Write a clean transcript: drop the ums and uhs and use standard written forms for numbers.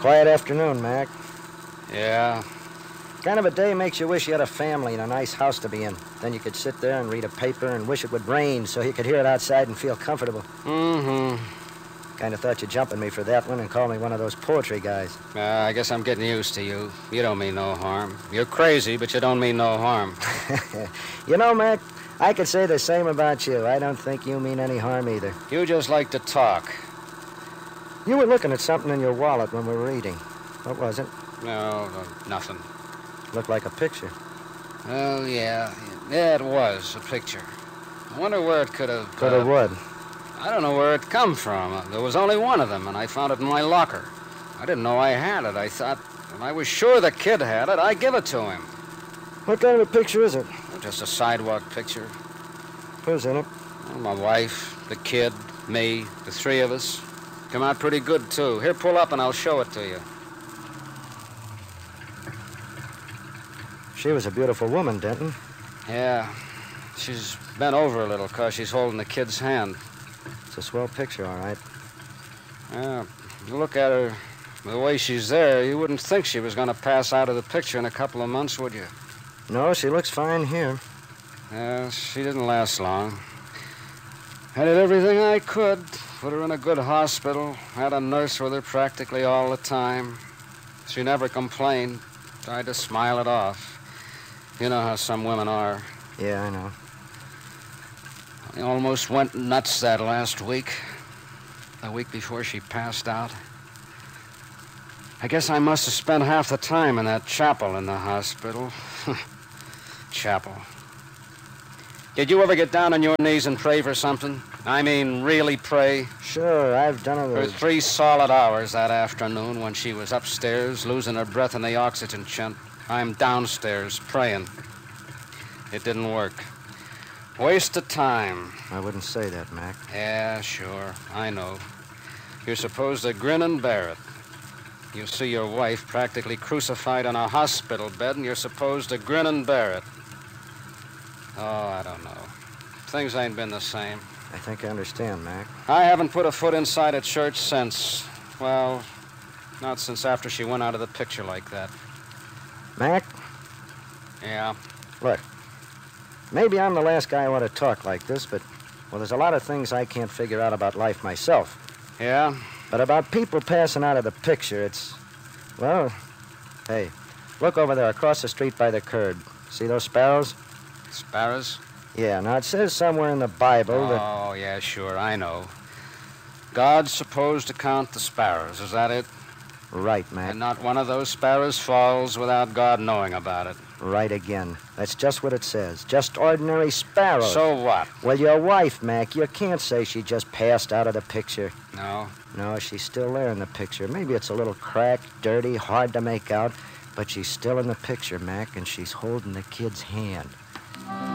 Quiet afternoon, Mac. Yeah. Kind of a day makes you wish you had a family and a nice house to be in. Then you could sit there and read a paper and wish it would rain so you could hear it outside and feel comfortable. Mm-hmm. Kind of thought you'd jump at me for that one and call me one of those poetry guys. I guess I'm getting used to you. You don't mean no harm. You're crazy, but you don't mean no harm. You know, Mac, I could say the same about you. I don't think you mean any harm either. You just like to talk. You were looking at something in your wallet when we were eating. What was it? No, nothing. Looked like a picture. Well, yeah. Yeah, it was a picture. I wonder where it could have... Could have what? I don't know where it come from. There was only one of them, and I found it in my locker. I didn't know I had it. I thought, if I was sure the kid had it, I'd give it to him. What kind of a picture is it? Just a sidewalk picture. Who's in it? Well, my wife, the kid, me, the three of us. Come out pretty good, too. Here, pull up and I'll show it to you. She was a beautiful woman, Denton. Yeah. She's bent over a little because she's holding the kid's hand. It's a swell picture, all right. Yeah. You look at her, the way she's there, you wouldn't think she was going to pass out of the picture in a couple of months, would you? No, she looks fine here. Yeah, she didn't last long. I did everything I could. Put her in a good hospital. Had a nurse with her practically all the time. She never complained. Tried to smile it off. You know how some women are. Yeah, I know. I almost went nuts that last week. The week before she passed out. I guess I must have spent half the time in that chapel in the hospital. Chapel. Did you ever get down on your knees and pray for something? I mean, really pray? Sure, I've done it. For 3 solid hours that afternoon when she was upstairs, losing her breath in the oxygen tent. I'm downstairs praying. It didn't work. Waste of time. I wouldn't say that, Mac. Yeah, sure. I know. You're supposed to grin and bear it. You see your wife practically crucified on a hospital bed, and you're supposed to grin and bear it. Oh, I don't know. Things ain't been the same. I think I understand, Mac. I haven't put a foot inside a church since, well, not since after she went out of the picture like that. Mac? Yeah? Look, maybe I'm the last guy who ought to talk like this, but, well, there's a lot of things I can't figure out about life myself. Yeah? But about people passing out of the picture, it's, well, hey, look over there across the street by the curb. See those sparrows? Sparrows? Yeah, now it says somewhere in the Bible that... Oh, yeah, sure, I know. God's supposed to count the sparrows, is that it? Right, Mac. And not one of those sparrows falls without God knowing about it. Right again. That's just what it says. Just ordinary sparrows. So what? Well, your wife, Mac, you can't say she just passed out of the picture. No? No, she's still there in the picture. Maybe it's a little cracked, dirty, hard to make out, but she's still in the picture, Mac, and she's holding the kid's hand.